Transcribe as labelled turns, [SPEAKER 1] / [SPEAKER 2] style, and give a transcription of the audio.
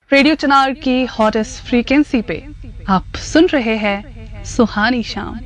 [SPEAKER 1] Radio चिनार की hottest frequency पे आप सुन रहे हैं सुहानी शाम।